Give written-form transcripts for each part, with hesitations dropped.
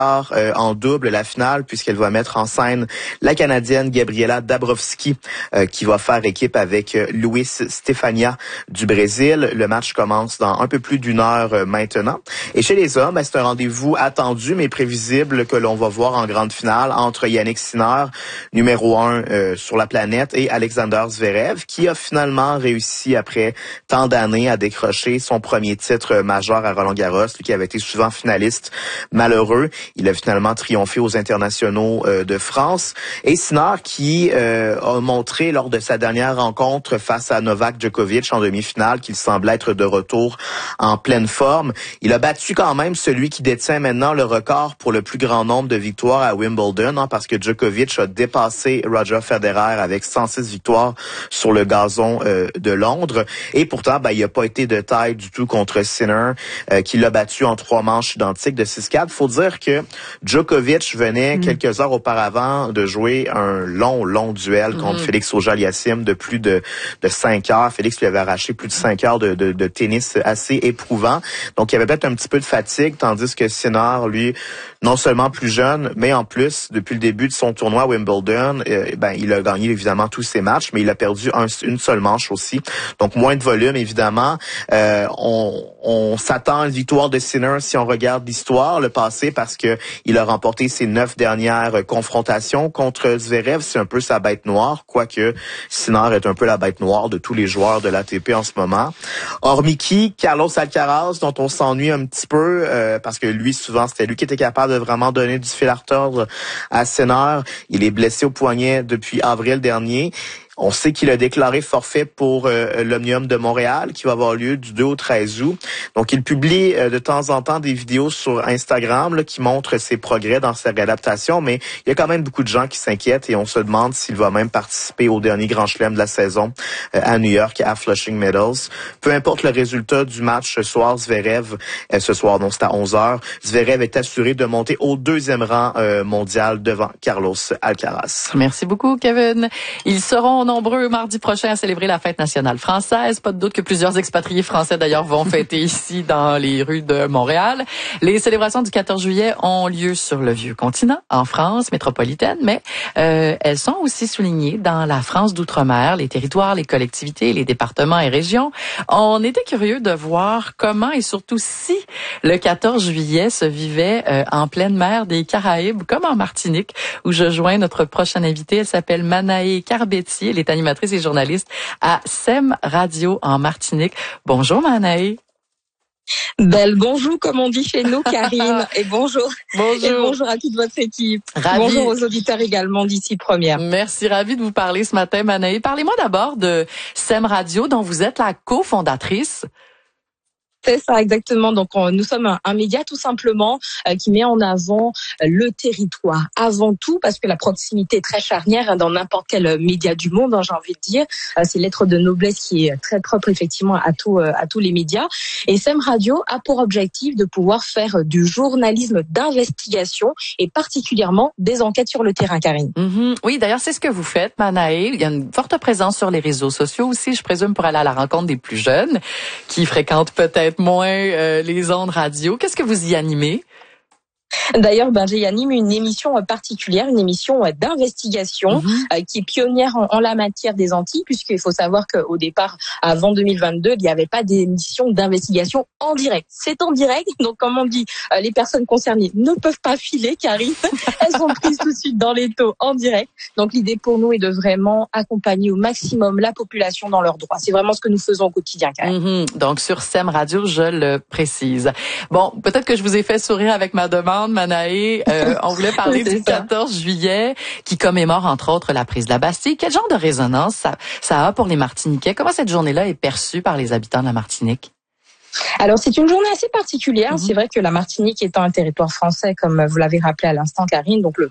en double la finale puisqu'elle va mettre en scène la Canadienne Gabriela Dabrowski qui va faire équipe avec Luis Stefania du Brésil. Le match commence dans un peu plus d'une heure maintenant. Et chez les hommes, c'est un rendez-vous attendu mais prévisible que l'on va voir en grande finale entre Yannick Sinner, numéro 1 sur la planète, et Alexander Zverev qui a finalement réussi après tant d'années à décrocher son premier titre majeur à Roland-Garros, lui qui avait été souvent finaliste malheureux. Il a finalement triomphé aux internationaux de France. Et Sinner qui a montré lors de sa dernière rencontre face à Novak Djokovic en demi-finale qu'il semblait être de retour en pleine forme. Il a battu quand même celui qui détient maintenant le record pour le plus grand nombre de victoires à Wimbledon, parce que Djokovic a dépassé Roger Federer avec 106 victoires sur le gazon de Londres. Et pourtant, il n'a pas été de taille du tout contre Sinner, qui l'a battu en 3 manches identiques de 6-4. Faut dire que Djokovic venait quelques heures auparavant de jouer un long duel contre Félix Auger-Aliassime de plus de 5 heures. Félix lui avait arraché plus de 5 heures de tennis assez éprouvant. Donc, il y avait peut-être un petit peu de fatigue, tandis que Sinner, lui, non seulement plus jeune, mais en plus, depuis le début de son tournoi à Wimbledon, il a gagné évidemment tous ses matchs, mais il a perdu une seule manche aussi. Donc, moins de volume, évidemment. On s'attend à une victoire de Sinner si on regarde l'histoire, le passé, parce que il a remporté ses 9 dernières confrontations contre Zverev. C'est un peu sa bête noire, quoique Sinner est un peu la bête noire de tous les joueurs de l'ATP en ce moment. Hormis qui, Carlos Alcaraz, dont on s'ennuie un petit peu, parce que lui, souvent, c'était lui qui était capable de vraiment donner du fil à retordre à Sinner. Il est blessé au poignet depuis avril dernier. On sait qu'il a déclaré forfait pour l'Omnium de Montréal, qui va avoir lieu du 2 au 13 août. Donc, il publie de temps en temps des vidéos sur Instagram qui montrent ses progrès dans sa réadaptation, mais il y a quand même beaucoup de gens qui s'inquiètent et on se demande s'il va même participer au dernier Grand Chelem de la saison à New York, à Flushing Meadows. Peu importe le résultat du match ce soir, Zverev, c'est à 11h, Zverev est assuré de monter au 2e rang mondial devant Carlos Alcaraz. Merci beaucoup, Kevin. Ils seront nombreux mardi prochain à célébrer la fête nationale française. Pas de doute que plusieurs expatriés français d'ailleurs vont fêter ici dans les rues de Montréal. Les célébrations du 14 juillet ont lieu sur le vieux continent, en France métropolitaine, mais elles sont aussi soulignées dans la France d'outre-mer, les territoires, les collectivités, les départements et régions. On était curieux de voir comment et surtout si le 14 juillet se vivait en pleine mer des Caraïbes, comme en Martinique, où je joins notre prochaine invitée. Elle s'appelle Manaé Carbetti. Elle est animatrice et journaliste à SEM Radio en Martinique. Bonjour Manaé. Belle bonjour, comme on dit chez nous, Karine. Et bonjour. Bonjour. Et bonjour à toute votre équipe. Ravi. Bonjour aux auditeurs également d'ici Première. Merci, ravi de vous parler ce matin, Manaé. Parlez-moi d'abord de SEM Radio, dont vous êtes la cofondatrice. C'est ça, exactement. Donc, nous sommes un média tout simplement qui met en avant le territoire avant tout, parce que la proximité est très charnière dans n'importe quel média du monde, j'ai envie de dire. C'est l'être de noblesse qui est très propre effectivement à tous les médias. Et SEM Radio a pour objectif de pouvoir faire du journalisme d'investigation et particulièrement des enquêtes sur le terrain, Karine. Oui, d'ailleurs, c'est ce que vous faites, Manaé. Il y a une forte présence sur les réseaux sociaux aussi, je présume, pour aller à la rencontre des plus jeunes qui fréquentent peut-être moins les ondes radio. Qu'est-ce que vous y animez? D'ailleurs, j'anime une émission particulière, une émission d'investigation qui est pionnière en la matière des Antilles, puisqu'il faut savoir qu'au départ, avant 2022, il n'y avait pas d'émission d'investigation en direct. C'est en direct, donc comme on dit, les personnes concernées ne peuvent pas filer, Karine. Elles sont prises tout de suite dans les taux en direct. Donc l'idée pour nous est de vraiment accompagner au maximum la population dans leurs droits. C'est vraiment ce que nous faisons au quotidien, Karine. Donc sur SEM Radio, je le précise. Bon, peut-être que je vous ai fait sourire avec ma demande, Manaé. On voulait parler du 14 juillet qui commémore entre autres la prise de la Bastille. Quel genre de résonance ça a pour les Martiniquais? Comment cette journée-là est perçue par les habitants de la Martinique? Alors, c'est une journée assez particulière. C'est vrai que la Martinique étant un territoire français, comme vous l'avez rappelé à l'instant, Karine, donc le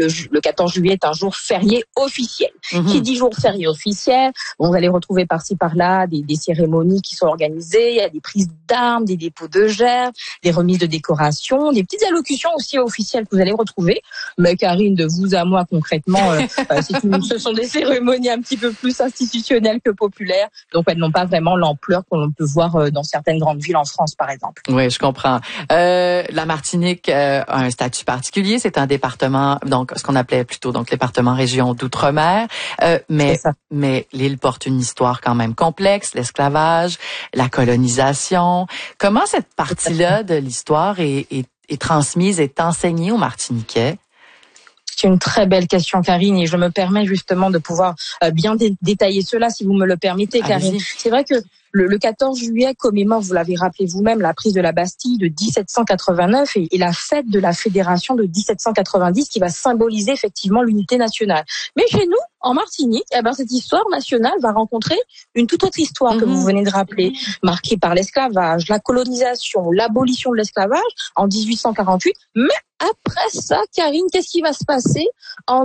14 juillet est un jour férié officiel. Qui dit jour férié officiel, vous allez retrouver par-ci par-là des cérémonies qui sont organisées, il y a des prises d'armes, des dépôts de gerbes, des remises de décorations, des petites allocutions aussi officielles que vous allez retrouver. Mais Karine, de vous à moi concrètement, ce sont des cérémonies un petit peu plus institutionnelles que populaires, donc elles n'ont pas vraiment l'ampleur qu'on peut voir dans certaines grandes grandes villes en France, par exemple. Oui, je comprends. La Martinique a un statut particulier. C'est un département, donc ce qu'on appelait plutôt donc département-région d'outre-mer. Mais l'île porte une histoire quand même complexe, l'esclavage, la colonisation. Comment cette partie-là de l'histoire est transmise, est enseignée aux Martiniquais? C'est une très belle question, Karine, et je me permets justement de pouvoir bien détailler cela, si vous me le permettez, Karine. Allez-y. C'est vrai que le 14 juillet commémore, vous l'avez rappelé vous-même, la prise de la Bastille de 1789 et la fête de la Fédération de 1790 qui va symboliser effectivement l'unité nationale. Mais chez nous, en Martinique, cette histoire nationale va rencontrer une toute autre histoire que vous venez de rappeler, marquée par l'esclavage, la colonisation, l'abolition de l'esclavage en 1848. Mais après ça, Karine, qu'est-ce qui va se passer? En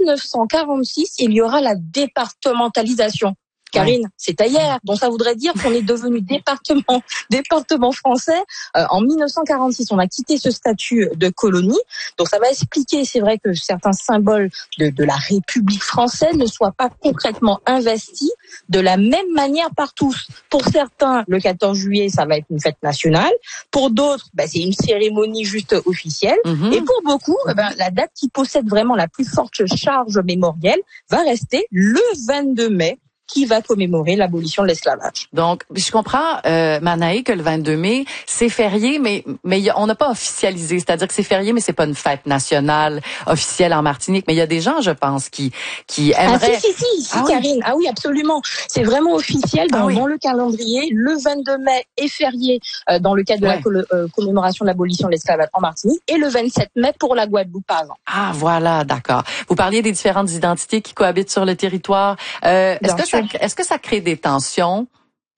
1946, il y aura la départementalisation. Karine, c'est hier. Donc ça voudrait dire qu'on est devenu département français. En 1946, on a quitté ce statut de colonie. Donc ça va expliquer, c'est vrai, que certains symboles de la République française ne soient pas concrètement investis de la même manière par tous. Pour certains, le 14 juillet, ça va être une fête nationale. Pour d'autres, c'est une cérémonie juste officielle. Et pour beaucoup, la date qui possède vraiment la plus forte charge mémorielle va rester le 22 mai. Qui va commémorer l'abolition de l'esclavage. Donc, je comprends, Manaé, que le 22 mai, c'est férié, mais on n'a pas officialisé. C'est-à-dire que c'est férié, mais c'est pas une fête nationale officielle en Martinique. Mais il y a des gens, je pense, qui aimeraient... Si, Karine. Ah oui, absolument. C'est vraiment officiel dans le calendrier. Le 22 mai est férié dans le cadre de la commémoration de l'abolition de l'esclavage en Martinique et le 27 mai pour la Guadeloupe avant. Ah, voilà, d'accord. Vous parliez des différentes identités qui cohabitent sur le territoire. Est-ce que ça crée des tensions?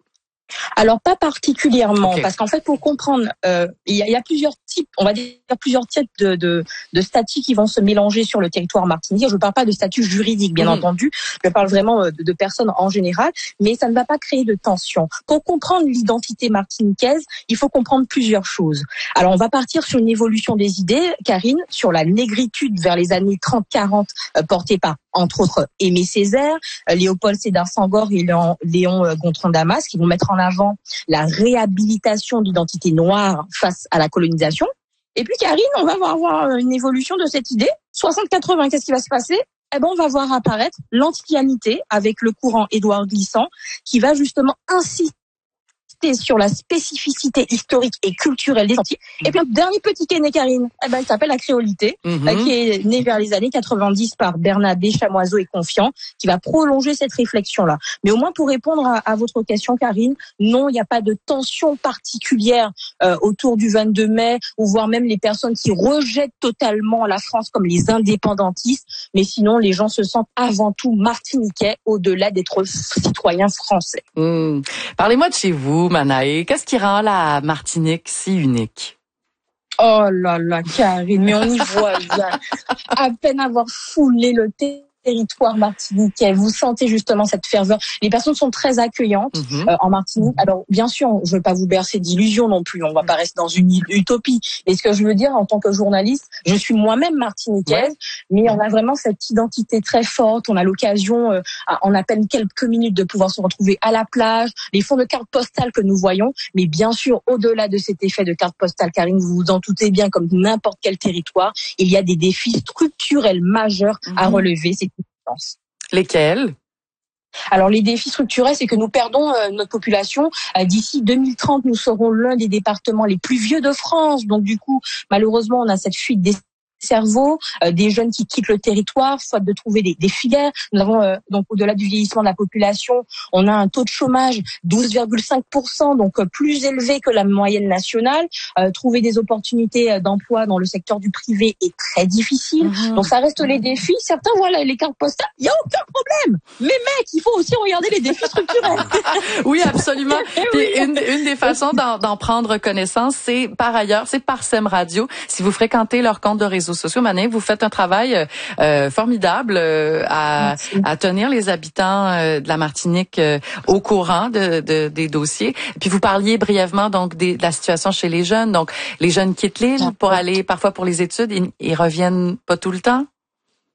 Alors pas particulièrement, parce qu'en fait pour comprendre, il y a plusieurs types, on va dire plusieurs types de statuts qui vont se mélanger sur le territoire martiniquais. Je ne parle pas de statut juridique, bien entendu, je parle vraiment de personnes en général, mais ça ne va pas créer de tension. Pour comprendre l'identité martiniquaise, il faut comprendre plusieurs choses. Alors on va partir sur une évolution des idées, Karine, sur la négritude vers les années 30-40, portée par entre autres Aimé Césaire, Léopold Sédar Senghor et Léon Gontran Damas, qui vont mettre en avant la réhabilitation d'identité noire face à la colonisation. Et puis Karine, on va avoir une évolution de cette idée. 60-80, qu'est-ce qui va se passer? On va voir apparaître l'antiquité avec le courant Édouard Glissant, qui va justement insister sur la spécificité historique et culturelle des Antilles. Et puis un dernier petit qui est né, Karine, il s'appelle la créolité, qui est né vers les années 90 par Bernabé, Chamoiseau et Confiant, qui va prolonger cette réflexion-là. Mais au moins pour répondre à votre question, Karine, non, il n'y a pas de tension particulière autour du 22 mai, ou voire même les personnes qui rejettent totalement la France comme les indépendantistes, mais sinon les gens se sentent avant tout martiniquais au-delà d'être citoyens français. Parlez-moi de chez vous, Manaé. Qu'est-ce qui rend la Martinique si unique? Oh là là, Karine, mais on y voit bien. À peine avoir foulé le territoire martiniquais, vous sentez justement cette ferveur. Les personnes sont très accueillantes en Martinique. Alors bien sûr, je ne veux pas vous bercer d'illusions non plus, on ne va pas rester dans une utopie. Et ce que je veux dire en tant que journaliste, je suis moi-même martiniquaise, mais on a vraiment cette identité très forte. On a l'occasion, en à peine quelques minutes, de pouvoir se retrouver à la plage, les fonds de cartes postales que nous voyons. Mais bien sûr, au-delà de cet effet de carte postale, Karine, vous vous en doutez bien, comme n'importe quel territoire, il y a des défis structurels majeurs à relever. Lesquels? Alors les défis structurels, c'est que nous perdons notre population. D'ici 2030, nous serons l'un des départements les plus vieux de France. Donc du coup, malheureusement, on a cette fuite des cerveaux, des jeunes qui quittent le territoire, faute de trouver des filières. Nous avons donc au-delà du vieillissement de la population, on a un taux de chômage 12,5%, donc plus élevé que la moyenne nationale. Trouver des opportunités d'emploi dans le secteur du privé est très difficile. Donc ça reste les défis. Certains voient les cartes postales, il y a aucun problème. Mais mec, il faut aussi regarder les défis structurels. Oui, absolument. Puis une des façons d'en prendre connaissance, c'est par ailleurs, c'est par SEM Radio. Si vous fréquentez leur compte de réseaux sociaux, Mané, vous faites un travail formidable à tenir les habitants de la Martinique au courant des dossiers. Puis vous parliez brièvement donc de la situation chez les jeunes. Donc les jeunes quittent l'île pour aller parfois pour les études, ils reviennent pas tout le temps.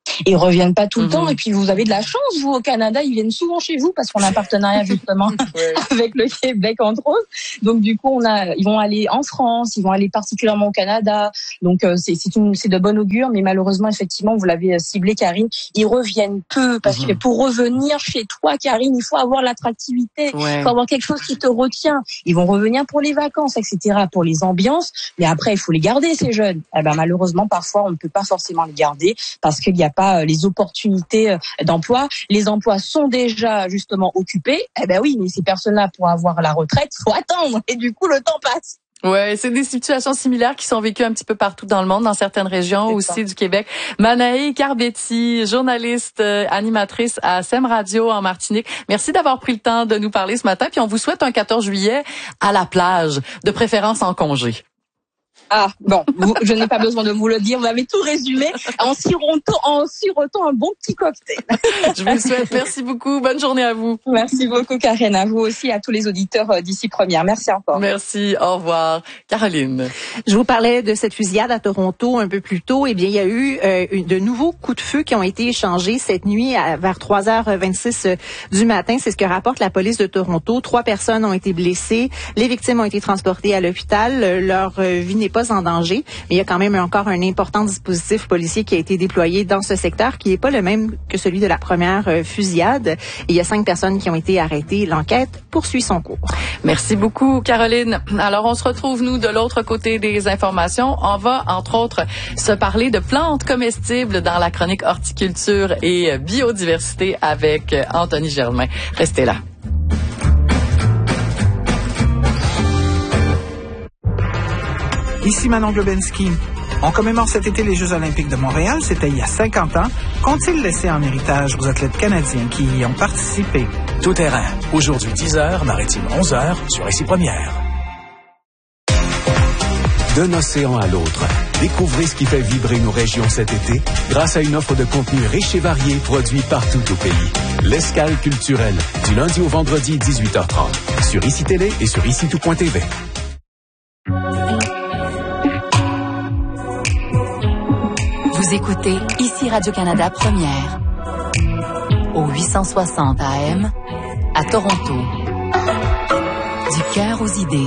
Ils reviennent pas tout le temps. Et puis vous avez de la chance, vous au Canada, ils viennent souvent chez vous parce qu'on a un partenariat justement avec le Québec entre autres. Donc du coup ils vont aller en France, ils vont aller particulièrement au Canada. Donc c'est de bon augure, mais malheureusement effectivement vous l'avez ciblé Karine, ils reviennent peu parce que pour revenir chez toi Karine, il faut avoir l'attractivité, il faut avoir quelque chose qui te retient. Ils vont revenir pour les vacances, etc., pour les ambiances, mais après il faut les garder ces jeunes. Eh ben malheureusement parfois on ne peut pas forcément les garder parce qu'il n'y a pas les opportunités d'emploi. Les emplois sont déjà justement occupés. Eh ben oui, mais ces personnes-là pour avoir la retraite, faut attendre et du coup le temps passe. Ouais, c'est des situations similaires qui sont vécues un petit peu partout dans le monde, dans certaines régions aussi du Québec. Manaï Carbetti, journaliste, animatrice à SEM Radio en Martinique. Merci d'avoir pris le temps de nous parler ce matin. Puis on vous souhaite un 14 juillet à la plage, de préférence en congé. Ah, bon, je n'ai pas besoin de vous le dire, vous avez tout résumé en sirotant un bon petit cocktail. Je vous le souhaite, merci beaucoup, bonne journée à vous. Merci beaucoup Karen, à vous aussi, à tous les auditeurs d'ici Première. Merci encore. Merci, au revoir. Caroline. Je vous parlais de cette fusillade à Toronto un peu plus tôt. Eh bien, il y a eu de nouveaux coups de feu qui ont été échangés cette nuit vers 3h26 du matin. C'est ce que rapporte la police de Toronto. 3 personnes ont été blessées. Les victimes ont été transportées à l'hôpital. Leur vie n'est pas en danger, mais il y a quand même encore un important dispositif policier qui a été déployé dans ce secteur qui n'est pas le même que celui de la première fusillade. Et il y a 5 personnes qui ont été arrêtées. L'enquête poursuit son cours. Merci beaucoup, Caroline. Alors, on se retrouve, nous, de l'autre côté des informations. On va, entre autres, se parler de plantes comestibles dans la chronique horticulture et biodiversité avec Anthony Germain. Restez là. Ici Manon Globensky. On commémore cet été les Jeux olympiques de Montréal. C'était il y a 50 ans. Qu'ont-ils laissé en héritage aux athlètes canadiens qui y ont participé? Tout terrain. Aujourd'hui 10h, maritime 11h, sur Ici Première. D'un océan à l'autre, découvrez ce qui fait vibrer nos régions cet été grâce à une offre de contenu riche et varié produit partout au pays. L'escale culturelle, du lundi au vendredi 18h30, sur Ici Télé et sur ICITOUT.tv. Vous écoutez Ici Radio-Canada Première, au 860 AM, à Toronto. Du cœur aux idées.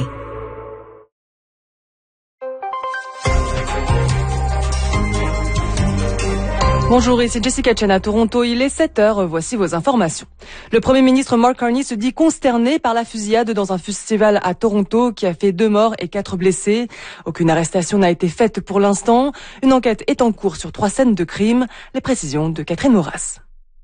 Bonjour, ici Jessica Chen à Toronto. Il est 7h, voici vos informations. Le Premier ministre Mark Carney se dit consterné par la fusillade dans un festival à Toronto qui a fait 2 morts et 4 blessés. Aucune arrestation n'a été faite pour l'instant. Une enquête est en cours sur 3 scènes de crime. Les précisions de Catherine Maurras.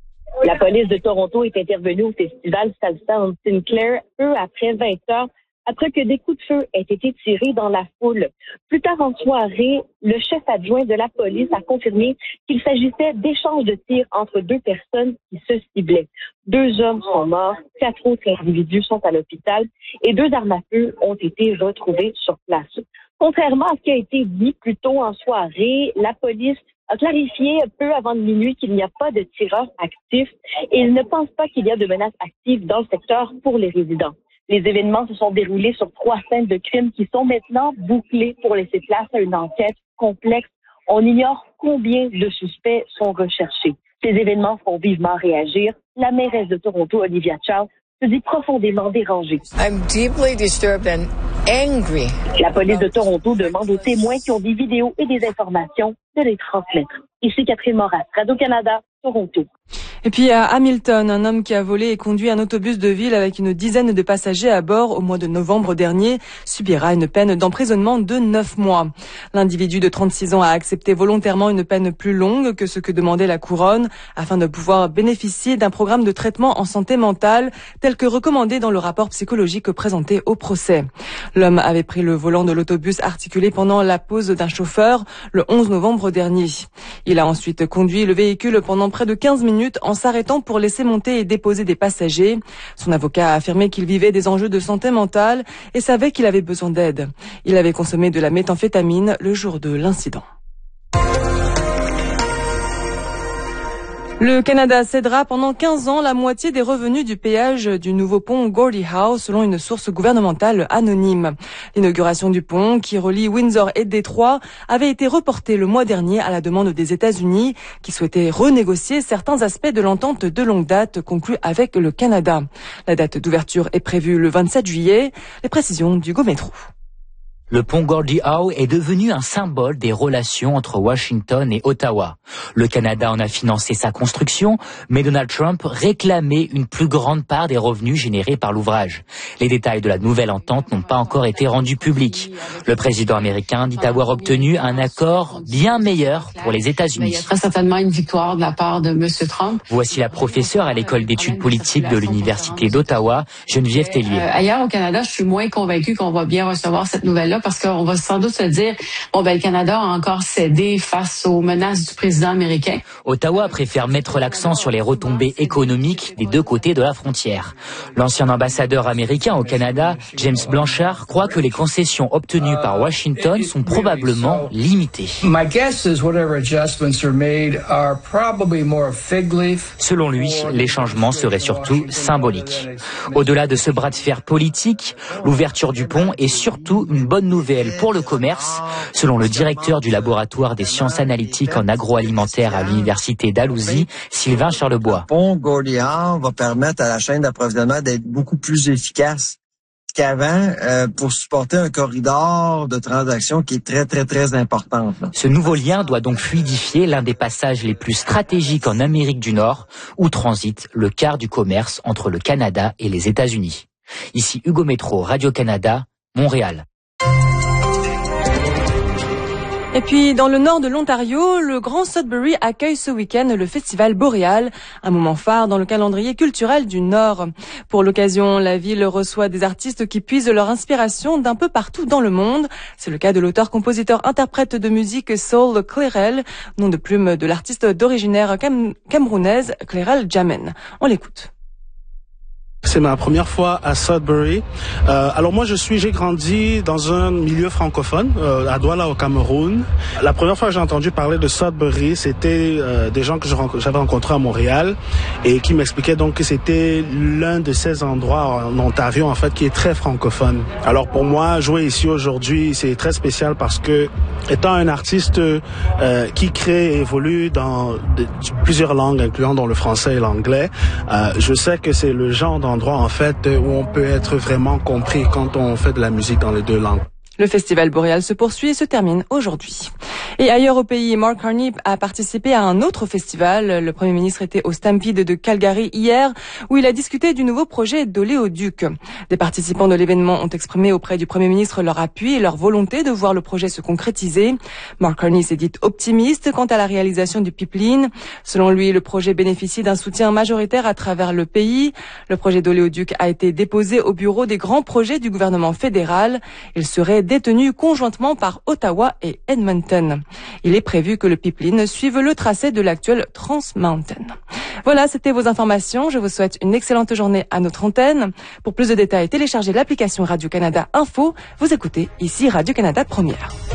La police de Toronto est intervenue au festival Salsa en Sinclair peu après 20 heures, après que des coups de feu aient été tirés dans la foule. Plus tard en soirée, le chef adjoint de la police a confirmé qu'il s'agissait d'échanges de tirs entre 2 personnes qui se ciblaient. 2 hommes sont morts, 4 autres individus sont à l'hôpital et 2 armes à feu ont été retrouvées sur place. Contrairement à ce qui a été dit plus tôt en soirée, la police a clarifié peu avant minuit qu'il n'y a pas de tireurs actifs et il ne pense pas qu'il y a de menaces actives dans le secteur pour les résidents. Les événements se sont déroulés sur 3 scènes de crimes qui sont maintenant bouclées pour laisser place à une enquête complexe. On ignore combien de suspects sont recherchés. Ces événements font vivement réagir. La mairesse de Toronto, Olivia Chow, se dit profondément dérangée. I'm deeply disturbed and angry. La police de Toronto demande aux témoins qui ont des vidéos et des informations de les transmettre. Ici Catherine Maurras, Radio-Canada, Toronto. Et puis à Hamilton, un homme qui a volé et conduit un autobus de ville avec une dizaine de passagers à bord au mois de novembre dernier subira une peine d'emprisonnement de 9 mois. L'individu de 36 ans a accepté volontairement une peine plus longue que ce que demandait la couronne afin de pouvoir bénéficier d'un programme de traitement en santé mentale tel que recommandé dans le rapport psychologique présenté au procès. L'homme avait pris le volant de l'autobus articulé pendant la pause d'un chauffeur le 11 novembre dernier. Il a ensuite conduit le véhicule pendant près de 15 minutes en s'arrêtant pour laisser monter et déposer des passagers. Son avocat a affirmé qu'il vivait des enjeux de santé mentale et savait qu'il avait besoin d'aide. Il avait consommé de la méthamphétamine le jour de l'incident. Le Canada cédera pendant 15 ans la moitié des revenus du péage du nouveau pont Gordie Howe, selon une source gouvernementale anonyme. L'inauguration du pont, qui relie Windsor et Détroit, avait été reportée le mois dernier à la demande des États-Unis, qui souhaitaient renégocier certains aspects de l'entente de longue date conclue avec le Canada. La date d'ouverture est prévue le 27 juillet. Les précisions d'Hugo Métro. Le pont Gordie Howe est devenu un symbole des relations entre Washington et Ottawa. Le Canada en a financé sa construction, mais Donald Trump réclamait une plus grande part des revenus générés par l'ouvrage. Les détails de la nouvelle entente n'ont pas encore été rendus publics. Le président américain dit avoir obtenu un accord bien meilleur pour les États-Unis. Il y a très certainement une victoire de la part de M. Trump. Voici la professeure à l'école d'études politiques de l'Université d'Ottawa, Geneviève Tellier. Ailleurs au Canada, je suis moins convaincue qu'on va bien recevoir cette nouvelle-là, parce qu'on va sans doute se dire, le Canada a encore cédé face aux menaces du président américain. Ottawa préfère mettre l'accent sur les retombées économiques des deux côtés de la frontière. L'ancien ambassadeur américain au Canada, James Blanchard, croit que les concessions obtenues par Washington sont probablement limitées. Selon lui, les changements seraient surtout symboliques. Au-delà de ce bras de fer politique, l'ouverture du pont est surtout une bonne nouvelle pour le commerce, selon le directeur du laboratoire des sciences analytiques en agroalimentaire à l'université d'Alousie, Sylvain Charlebois. Le pont Gordie Howe va permettre à la chaîne d'approvisionnement d'être beaucoup plus efficace qu'avant pour supporter un corridor de transactions qui est très, très, très important. Ce nouveau lien doit donc fluidifier l'un des passages les plus stratégiques en Amérique du Nord, où transite le quart du commerce entre le Canada et les États-Unis. Ici Hugo Métro, Radio-Canada, Montréal. Et puis, dans le nord de l'Ontario, le Grand Sudbury accueille ce week-end le Festival Boréal, un moment phare dans le calendrier culturel du Nord. Pour l'occasion, la ville reçoit des artistes qui puisent leur inspiration d'un peu partout dans le monde. C'est le cas de l'auteur-compositeur-interprète de musique soul Clairel, nom de plume de l'artiste d'origine camerounaise Clairel Jamen. On l'écoute. C'est ma première fois à Sudbury. Alors moi, j'ai grandi dans un milieu francophone, à Douala au Cameroun. La première fois que j'ai entendu parler de Sudbury, c'était des gens que j'avais rencontrés à Montréal et qui m'expliquaient donc que c'était l'un de ces endroits en Ontario, en fait, qui est très francophone. Alors pour moi, jouer ici aujourd'hui, c'est très spécial parce que, étant un artiste qui crée et évolue dans plusieurs langues, incluant dans le français et l'anglais, je sais que c'est le genre d'endroit en fait où on peut être vraiment compris quand on fait de la musique dans les deux langues. Le festival boréal se poursuit et se termine aujourd'hui. Et ailleurs au pays, Mark Carney a participé à un autre festival. Le Premier ministre était au Stampede de Calgary hier, où il a discuté du nouveau projet d'oléoduc. Des participants de l'événement ont exprimé auprès du Premier ministre leur appui et leur volonté de voir le projet se concrétiser. Mark Carney s'est dit optimiste quant à la réalisation du pipeline. Selon lui, le projet bénéficie d'un soutien majoritaire à travers le pays. Le projet d'oléoduc a été déposé au bureau des grands projets du gouvernement fédéral. Il serait détenu conjointement par Ottawa et Edmonton. Il est prévu que le pipeline suive le tracé de l'actuel Trans Mountain. Voilà, c'était vos informations. Je vous souhaite une excellente journée à notre antenne. Pour plus de détails, téléchargez l'application Radio-Canada Info. Vous écoutez ici Radio-Canada Première.